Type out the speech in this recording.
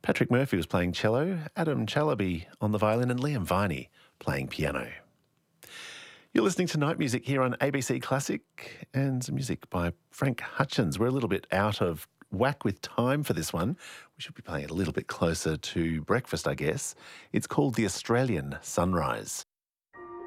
Patrick Murphy was playing cello, Adam Chalabi on the violin, and Liam Viney playing piano. You're listening to Night Music here on ABC Classic, and some music by Frank Hutchins. We're a little bit out of whack with time for this one. We should be playing it a little bit closer to breakfast, I guess. It's called The Australian Sunrise.